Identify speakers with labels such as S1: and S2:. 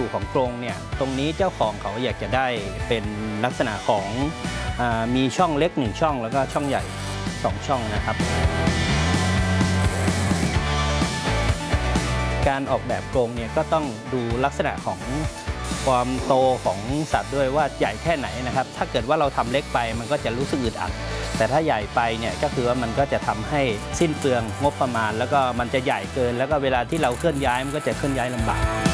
S1: ของกรงเนี่ยตรงนี้เจ้าของเขาอยากจะได้เป็นลักษณะของมีช่องเล็ก1ช่องแล้วก็ช่องใหญ่2ช่องนะครับการออกแบบกรงเนี่ยก็ต้องดูลักษณะของความโตของสัตว์ด้วยว่าใหญ่แค่ไหนนะครับถ้าเกิดว่าเราทำเล็กไปมันก็จะรู้สึกอึดอัดแต่ถ้าใหญ่ไปเนี่ยก็คือว่ามันก็จะทำให้สิ้นเปลืองงบประมาณแล้วก็มันจะใหญ่เกินแล้วก็เวลาที่เราเคลื่อนย้ายมันก็จะเคลื่อนย้ายลำบาก